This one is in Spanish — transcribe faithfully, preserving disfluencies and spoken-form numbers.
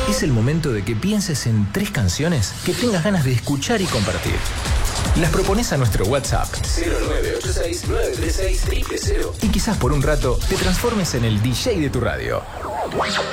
Es el momento de que pienses en tres canciones que tengas ganas de escuchar y compartir. Las propones a nuestro WhatsApp cero nueve ocho seis nueve tres seis cero cero cero y quizás por un rato te transformes en el D J de tu radio.